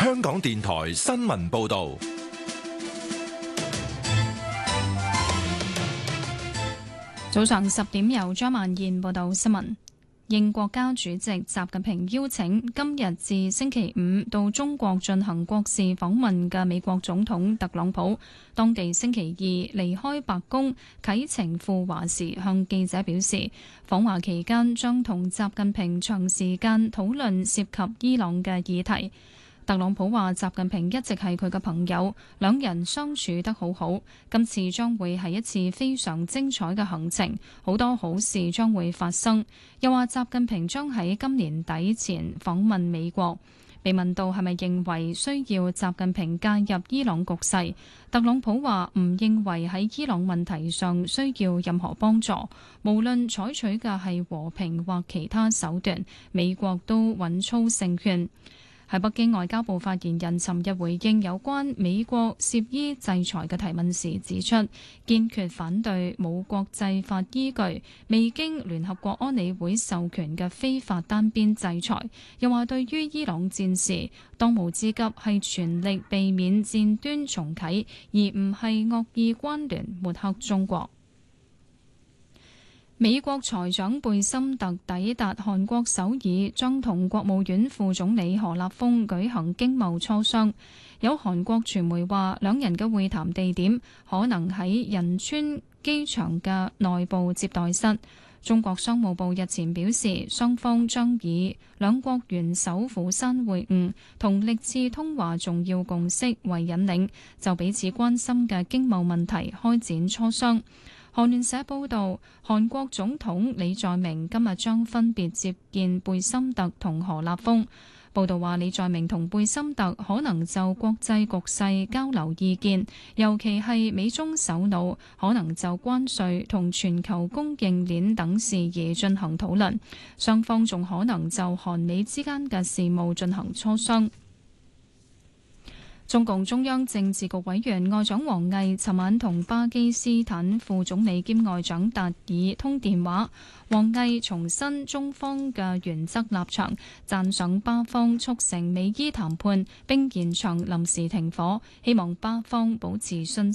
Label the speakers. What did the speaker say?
Speaker 1: 香港電台新聞報道。
Speaker 2: 早上10點由張曼燕報道新聞。應國家主席習近平邀請，今日至星期五到中國進行國事訪問嘅美國總統特朗普，當地星期二離開白宮啟程赴華時，向記者表示，訪華期間將同習近平長時間討論涉及伊朗嘅議題。特朗普話：習近平一直係佢嘅朋友，兩人相處得好好。今次將會係一次非常精彩嘅行程，好多好事將會發生。又話習近平將喺今年底前訪問美國。被問到係咪認為需要習近平介入伊朗局勢，特朗普話唔認為喺伊朗問題上需要任何幫助，無論採取嘅係和平或其他手段，美國都穩操勝券。喺北京，外交部發言人尋日回應有關美國涉伊制裁嘅提問時指出，堅決反對冇國際法依據、未經聯合國安理會授權嘅非法單邊制裁。又話對於伊朗戰事，當務之急係全力避免戰端重啟，而唔係惡意關聯抹黑中國。美國財長貝森特抵達韓國首爾，將同國務院副總理何立峰舉行經貿磋商。有韓國傳媒話，兩人嘅會談地點可能喺仁川機場嘅內部接待室。中國商務部日前表示，雙方將以兩國元首釜山會晤同歷次通話重要共識為引領，就彼此關心嘅經貿問題開展磋商。韓聯社報導，韓國總統李在明今日將分別接見貝森特同何立峰。報導話，李在明同貝森特可能就國際局勢交流意見，尤其係美中首腦可能就關稅同全球供應鏈等事宜進行討論。雙方仲可能就韓美之間嘅事務進行磋商。中共中央政治局委員外長王毅尋晚同巴基斯坦副總理兼外長達爾通電話，王毅重申中方嘅原則立場，讚賞巴方促成美伊談判並延長臨時停火，希望巴方保持信心。